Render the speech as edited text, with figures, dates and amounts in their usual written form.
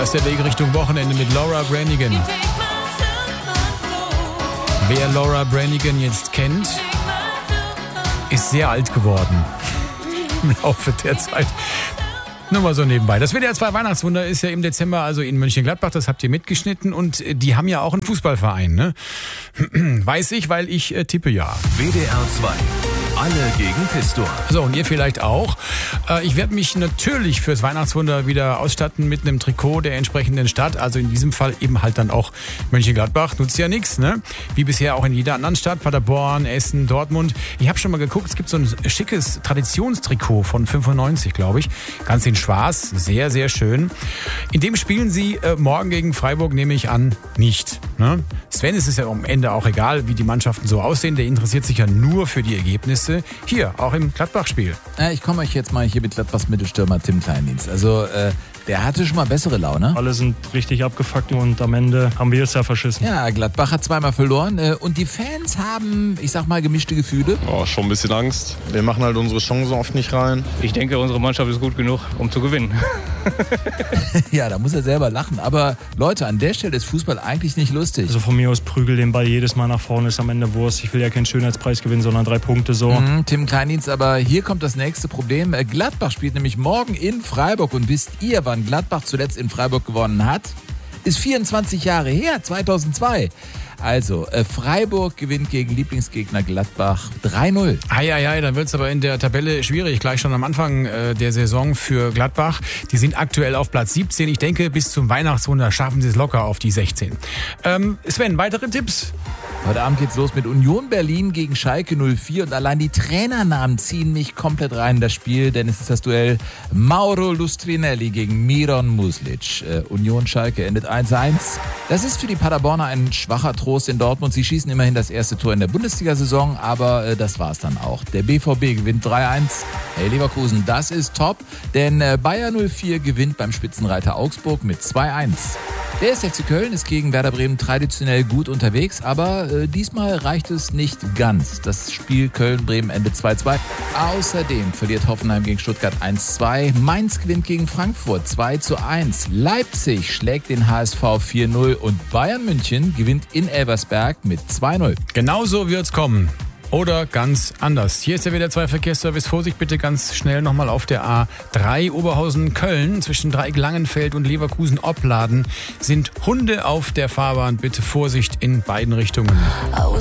Das ist der Weg Richtung Wochenende mit Laura Branigan. Wer Laura Branigan jetzt kennt, ist sehr alt geworden im Laufe der Zeit. Nur mal so nebenbei. Das WDR 2 Weihnachtswunder ist ja im Dezember also in Mönchengladbach, das habt ihr mitgeschnitten und die haben ja auch einen Fußballverein, ne? Weiß ich, weil ich tippe ja. WDR 2. Alle gegen Pistor. So, und ihr vielleicht auch. Ich werde mich natürlich fürs Weihnachtswunder wieder ausstatten mit einem Trikot der entsprechenden Stadt. Also in diesem Fall eben halt dann auch Mönchengladbach. Nutzt ja nichts, ne? Wie bisher auch in jeder anderen Stadt. Paderborn, Essen, Dortmund. Ich habe schon mal geguckt, es gibt so ein schickes Traditionstrikot von 95, glaube ich. Ganz in schwarz. Sehr, sehr schön. In dem spielen sie morgen gegen Freiburg, nehme ich an, nicht. Ne? Sven, es ist ja am Ende auch egal, wie die Mannschaften so aussehen. Der interessiert sich ja nur für die Ergebnisse. Hier, auch im Gladbach-Spiel. Ich komme euch jetzt mal hier mit Gladbachs Mittelstürmer Tim Kleindienst. Also, der hatte schon mal bessere Laune. Alle sind richtig abgefuckt und am Ende haben wir es ja verschissen. Ja, Gladbach hat zweimal verloren und die Fans haben, ich sag mal, gemischte Gefühle. Oh, schon ein bisschen Angst. Wir machen halt unsere Chancen oft nicht rein. Ich denke, unsere Mannschaft ist gut genug, um zu gewinnen. Ja, da muss er selber lachen. Aber Leute, an der Stelle ist Fußball eigentlich nicht lustig. Also von mir aus prügel den Ball jedes Mal nach vorne, ist am Ende Wurst. Ich will ja keinen Schönheitspreis gewinnen, sondern 3 Punkte so. Tim Kleindienst, aber hier kommt das nächste Problem. Gladbach spielt nämlich morgen in Freiburg. Und wisst ihr, wann Gladbach zuletzt in Freiburg gewonnen hat? Ist 24 Jahre her, 2002. Also, Freiburg gewinnt gegen Lieblingsgegner Gladbach 3-0. Dann wird es aber in der Tabelle schwierig, gleich schon am Anfang der Saison für Gladbach. Die sind aktuell auf Platz 17. Ich denke, bis zum Weihnachtswunder schaffen sie es locker auf die 16. Sven, weitere Tipps? Heute Abend geht's los mit Union Berlin gegen Schalke 04 und allein die Trainernamen ziehen mich komplett rein in das Spiel, denn es ist das Duell Mauro Lustrinelli gegen Miron Muslic. Union Schalke endet 1-1. Das ist für die Paderborner ein schwacher Trost in Dortmund. Sie schießen immerhin das erste Tor in der Bundesliga-Saison, aber das war's dann auch. Der BVB gewinnt 3-1. Hey Leverkusen, das ist top, denn Bayer 04 gewinnt beim Spitzenreiter Augsburg mit 2-1. Der SFC Köln ist gegen Werder Bremen traditionell gut unterwegs, aber diesmal reicht es nicht ganz. Das Spiel Köln-Bremen endet 2-2. Außerdem verliert Hoffenheim gegen Stuttgart 1-2. Mainz gewinnt gegen Frankfurt 2-1. Leipzig schlägt den HSV 4-0 und Bayern München gewinnt in Elversberg mit 2-0. Genauso wird's kommen. Oder ganz anders. Hier ist der WDR 2 Verkehrsservice. Vorsicht bitte ganz schnell nochmal auf der A3 Oberhausen-Köln. Zwischen Dreieck-Langenfeld und Leverkusen-Opladen sind Hunde auf der Fahrbahn. Bitte Vorsicht in beiden Richtungen.